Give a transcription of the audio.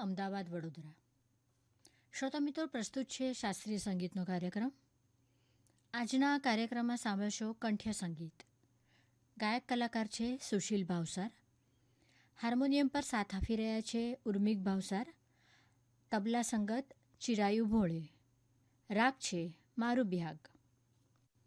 અમદાવાદ વડોદરા. શ્રોતા મિત્રો, પ્રસ્તુત છે શાસ્ત્રીય સંગીતનો કાર્યક્રમ. આજના કાર્યક્રમમાં સાંભળશો કંઠ્ય સંગીત. ગાયક કલાકાર છે સુશીલ ભાવસાર. હાર્મોનિયમ પર સાથ આપી રહ્યા છે ઉર્મિક ભાવસાર. તબલા સંગત ચિરાયુ ભોળે. રાગ છે મારું બ્યાગ.